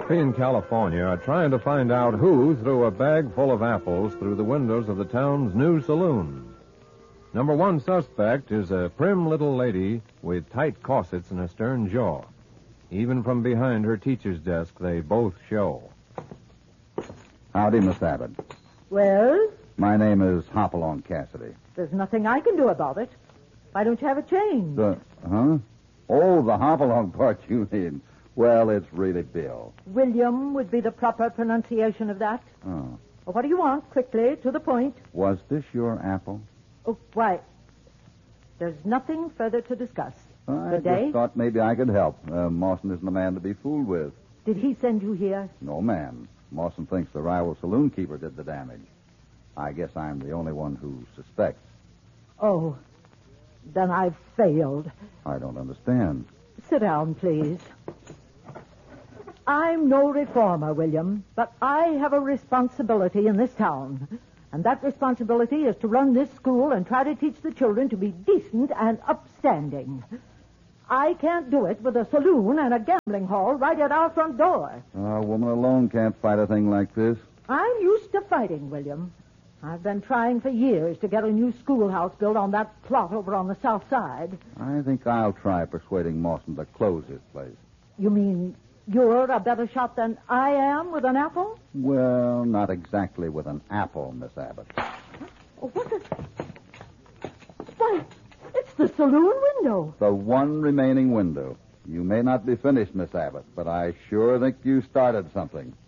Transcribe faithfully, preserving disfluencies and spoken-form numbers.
three in California are trying to find out who threw a bag full of apples through the windows of the town's new saloon. Number one suspect is a prim little lady with tight corsets in her stern jaw. Even from behind her teacher's desk, they both show. Howdy, Miss Abbott. Well? My name is Hopalong Cassidy. There's nothing I can do about it. Why don't you have it changed? The, huh? Oh, the Hopalong part you mean. Well, it's really Bill. William would be the proper pronunciation of that. Oh. Well, what do you want? Quickly, to the point. Was this your apple? Oh, why? There's nothing further to discuss. I Good day. just thought maybe I could help. Uh, Mawson isn't a man to be fooled with. Did he send you here? No, ma'am. Mawson thinks the rival saloon keeper did the damage. I guess I'm the only one who suspects. Oh, then I've failed. I don't understand. Sit down, please. I'm no reformer, William, but I have a responsibility in this town. And that responsibility is to run this school and try to teach the children to be decent and upstanding. I can't do it with a saloon and a gambling hall right at our front door. A woman alone can't fight a thing like this. I'm used to fighting, William. I've been trying for years to get a new schoolhouse built on that plot over on the south side. I think I'll try persuading Mawson to close his place. You mean you're a better shot than I am with an apple? Well, not exactly with an apple, Miss Abbott. Oh, what is... Why, it's the saloon window. The one remaining window. You may not be finished, Miss Abbott, but I sure think you started something.